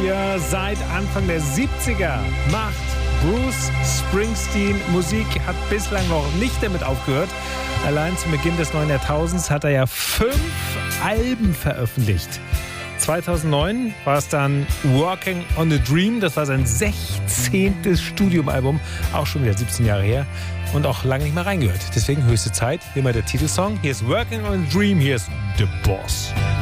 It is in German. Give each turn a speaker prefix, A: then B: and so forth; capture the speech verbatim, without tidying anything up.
A: hier. Seit Anfang der siebziger macht Bruce Springsteen Musik, hat bislang noch nicht damit aufgehört. Allein zu Beginn des neuen Jahrtausends hat er ja fünf Alben veröffentlicht. zweitausendneun war es dann Working on a Dream. Das war sein sechzehntes Studioalbum. Auch schon wieder siebzehn Jahre her. Und auch lange nicht mehr reingehört. Deswegen höchste Zeit. Hier mal der Titelsong. Hier ist Working on a Dream. Hier ist The Boss.